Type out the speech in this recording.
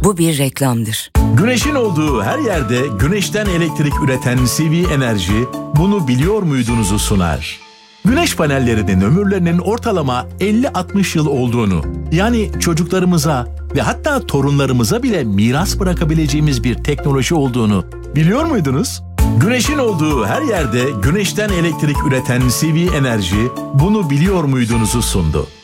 Bu bir reklamdır. Güneşin olduğu her yerde güneşten elektrik üreten CV Enerji bunu biliyor muydunuzu sunar. Güneş panellerinin ömürlerinin ortalama 50-60 yıl olduğunu, yani çocuklarımıza ve hatta torunlarımıza bile miras bırakabileceğimiz bir teknoloji olduğunu biliyor muydunuz? Güneşin olduğu her yerde güneşten elektrik üreten CV Enerji bunu biliyor muydunuzu sundu.